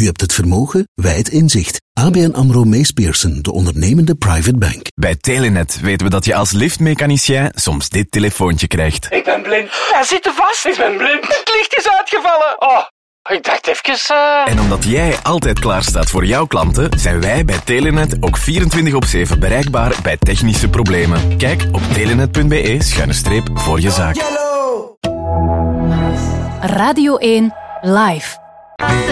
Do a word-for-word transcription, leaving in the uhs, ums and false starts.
hebt het vermogen, wij het inzicht. A B N AMRO Mees Pierson, de ondernemende private bank. Bij Telenet weten we dat je als liftmechanicien soms dit telefoontje krijgt. Ik ben blind. Hij zit er vast. Ik ben blind. Het licht is uitgevallen. Oh, ik dacht even... Uh... En omdat jij altijd klaar staat voor jouw klanten, zijn wij bij Telenet ook vierentwintig op zeven bereikbaar bij technische problemen. Kijk op telenet punt be schuine streep voor je zaak. Radio één Live.